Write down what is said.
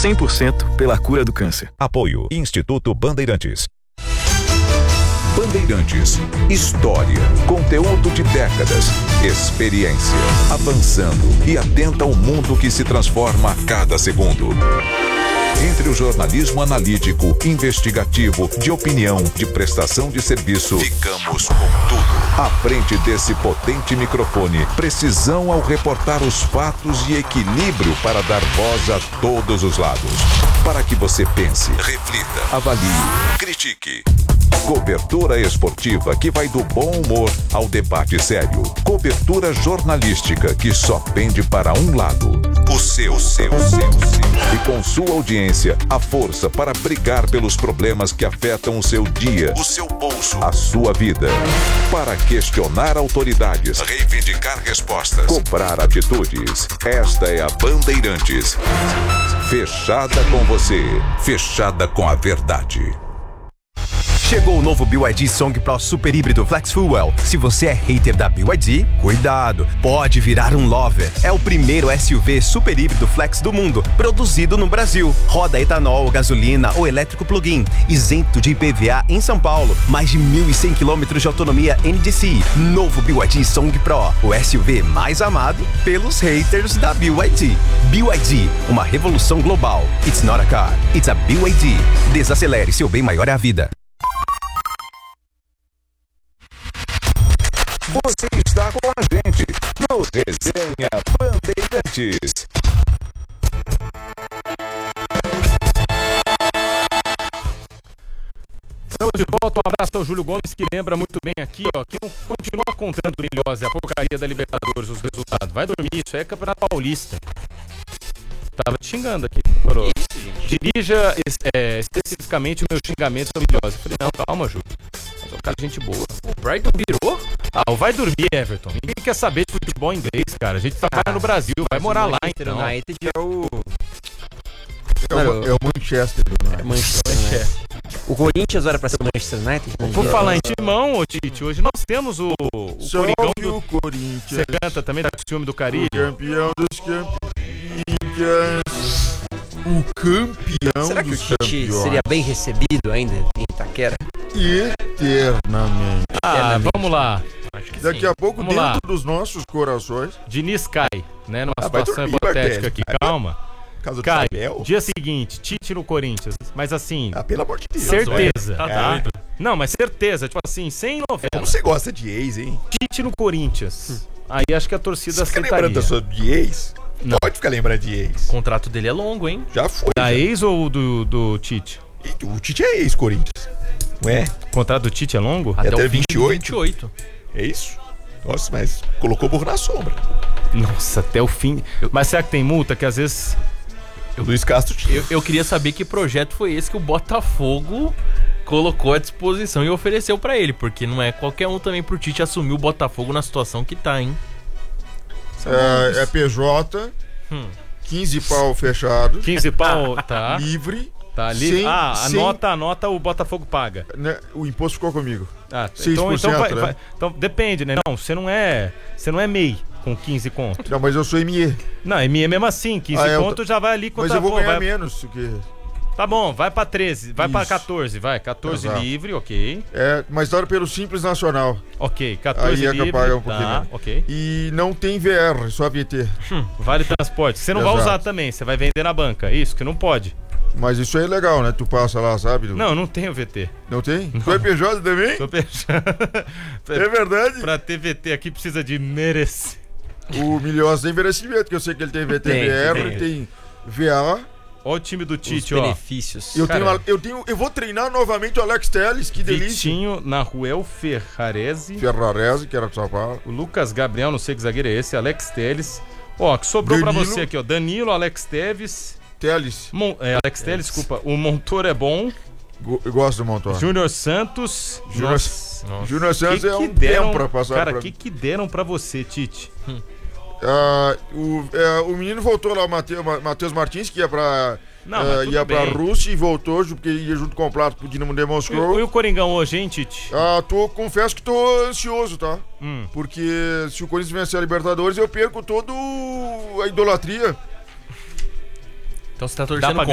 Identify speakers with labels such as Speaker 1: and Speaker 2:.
Speaker 1: 100% pela cura do câncer.
Speaker 2: Apoio Instituto Bandeirantes. Bandeirantes, história, conteúdo de décadas, experiência, avançando e atenta ao mundo que se transforma a cada segundo. Entre o jornalismo analítico, investigativo, de opinião, de prestação de serviço, ficamos com tudo. À frente desse potente microfone, precisão ao reportar os fatos e equilíbrio para dar voz a todos os lados. Para que você pense, reflita, avalie, critique. Cobertura esportiva que vai do bom humor ao debate sério. Cobertura jornalística que só pende para um lado. O seu. E com sua audiência, a força para brigar pelos problemas que afetam o seu dia, o seu bolso, a sua vida. Para questionar autoridades, reivindicar respostas, cobrar atitudes. Esta é a Bandeirantes. Fechada com você, fechada com a verdade.
Speaker 3: Chegou o novo BYD Song Pro Super Híbrido Flex Fuel. Se você é hater da BYD, cuidado, pode virar um lover. É o primeiro SUV super híbrido flex do mundo, produzido no Brasil. Roda etanol, gasolina ou elétrico plug-in, isento de IPVA em São Paulo. Mais de 1.100 km de autonomia NDCi. Novo BYD Song Pro, o SUV mais amado pelos haters da BYD. BYD, uma revolução global. It's not a car, it's a BYD. Desacelere, seu bem maior é a vida.
Speaker 2: Você está com a gente no Resenha Bandeirantes.
Speaker 4: Estamos de volta, um abraço ao Júlio Gomes, que lembra muito bem aqui, ó, que não continua contando Milhose, a porcaria da Libertadores, os resultados. Vai dormir, isso é Campeonato Paulista. Tava te xingando aqui, coroa. Dirija especificamente o meu xingamento sobre Milhose. Eu falei, não, calma, Júlio. Mas é um cara de gente boa.
Speaker 5: O Brighton virou?
Speaker 4: Vai dormir, Everton. Ninguém quer saber de futebol inglês, cara. A gente trabalha no Brasil, vai morar lá, então.
Speaker 5: United é o...
Speaker 6: É o Manchester United.
Speaker 5: É Manchester. O Corinthians era pra ser o Manchester United?
Speaker 4: Por falar em timão, ô Tite, hoje nós temos o Coringão do...
Speaker 6: o Corinthians.
Speaker 4: Você canta também, tá com o ciúme do Caribe?
Speaker 6: O campeão dos campeões. O campeão.
Speaker 5: Será que o Tite seria bem recebido ainda em Itaquera?
Speaker 6: Eternamente.
Speaker 4: Vamos lá.
Speaker 6: Daqui a pouco,
Speaker 4: vamos
Speaker 6: dentro
Speaker 4: lá.
Speaker 6: dos nossos corações.
Speaker 4: Diniz cai, né? Numa
Speaker 6: vai
Speaker 4: situação
Speaker 6: dormir,
Speaker 4: hipotética
Speaker 6: Bartelli.
Speaker 4: aqui. Calma.
Speaker 6: Caso do
Speaker 4: Cai.
Speaker 6: Isabel.
Speaker 4: Dia seguinte, Tite no Corinthians. Mas assim,
Speaker 6: Pelo amor de Deus.
Speaker 4: certeza.
Speaker 5: Tá doido.
Speaker 4: Não, mas certeza. Tipo assim, sem novela.
Speaker 6: Como você gosta de ex, hein?
Speaker 4: Tite no Corinthians. Aí acho que a torcida
Speaker 6: Você fica
Speaker 4: aceitaria.
Speaker 6: lembrando de ex?
Speaker 4: Não.
Speaker 6: Pode ficar lembrando de ex.
Speaker 5: O contrato dele é longo, hein?
Speaker 6: Já foi.
Speaker 4: Da
Speaker 6: já.
Speaker 4: ex ou do Tite?
Speaker 6: E o Tite é ex-Corinthians. Não é?
Speaker 4: O contrato do Tite é longo?
Speaker 6: Até
Speaker 5: o fim de
Speaker 6: 28?
Speaker 5: 28.
Speaker 6: É isso? Nossa, mas colocou o burro na sombra.
Speaker 4: Nossa, até o fim. Mas será que tem multa? Que às vezes...
Speaker 6: O Luiz Castro tinha.
Speaker 5: Eu queria saber que projeto foi esse que o Botafogo colocou à disposição e ofereceu pra ele, porque não é qualquer um também pro Tite assumir o Botafogo na situação que tá, hein?
Speaker 6: É PJ, 15 pau fechado,
Speaker 4: 15 pau, tá.
Speaker 6: livre.
Speaker 4: Tá ali.
Speaker 6: Sem-
Speaker 4: Anota o Botafogo paga.
Speaker 6: Né, o imposto ficou comigo.
Speaker 4: então
Speaker 6: 6%, né?
Speaker 4: então depende, né? Não, você não é MEI com 15 conto.
Speaker 6: Não, mas eu sou ME.
Speaker 4: Não, MEI mesmo assim, 15 conto já vai ali
Speaker 6: Mas
Speaker 4: contra
Speaker 6: eu vou
Speaker 4: pô,
Speaker 6: ganhar
Speaker 4: vai...
Speaker 6: menos que...
Speaker 4: Tá bom, vai pra 13, vai pra
Speaker 6: Isso.
Speaker 4: 14, vai. 14
Speaker 6: Exato.
Speaker 4: livre, ok.
Speaker 6: Mas era pelo Simples Nacional.
Speaker 4: Ok, 14
Speaker 6: Aí é que eu
Speaker 4: livre,
Speaker 6: pago um pouquinho
Speaker 4: tá,
Speaker 6: menos.
Speaker 4: ok.
Speaker 6: E não tem VR, só VT.
Speaker 4: Vale transporte. Você não vai
Speaker 6: Exato.
Speaker 4: usar também, você vai vender na banca. Isso, que não pode.
Speaker 6: Mas isso aí é legal, né? Tu passa lá, sabe?
Speaker 4: Não tem o VT.
Speaker 6: Não tem? Tu é PJ também?
Speaker 4: Tô pensando.
Speaker 6: É verdade?
Speaker 4: Pra ter VT aqui precisa de merecer.
Speaker 6: O Milhões tem merecimento, que eu sei que ele tem VT-VR, tem VA.
Speaker 4: Olha o time do Tite,
Speaker 5: Os
Speaker 4: ó.
Speaker 5: benefícios.
Speaker 6: Eu vou treinar novamente o Alex Telles, que delícia.
Speaker 4: Vitinho, Naruel Ferrarese,
Speaker 6: Ferrarese, que era de São Paulo.
Speaker 4: o Lucas Gabriel, não sei que zagueiro é esse, Alex Teles. Ó, que sobrou pra
Speaker 6: Danilo.
Speaker 4: você aqui, ó. Danilo, Alex Teves.
Speaker 6: Teles.
Speaker 4: Alex Teles, desculpa. O Montour é bom.
Speaker 6: Eu gosto do Montoya.
Speaker 4: Júnior Santos.
Speaker 6: Júnior
Speaker 4: Nossa.
Speaker 6: Júnior Santos
Speaker 4: Que
Speaker 6: é um
Speaker 4: deram,
Speaker 6: tempo pra passar
Speaker 4: cara,
Speaker 6: pra
Speaker 4: que deram pra você, Tite?
Speaker 6: O menino voltou lá, o Matheus Martins, que ia pra,
Speaker 4: Não, mas tudo
Speaker 6: ia pra
Speaker 4: bem.
Speaker 6: Rússia e voltou, porque ia junto com o Plato pro Dinamo de Moscou.
Speaker 4: E o Coringão hoje, hein, Tite?
Speaker 6: Confesso que tô ansioso, tá? Porque se o Corinthians vencer a Libertadores, eu perco toda a idolatria.
Speaker 5: Então você tá
Speaker 4: Dá
Speaker 5: torcendo
Speaker 4: pra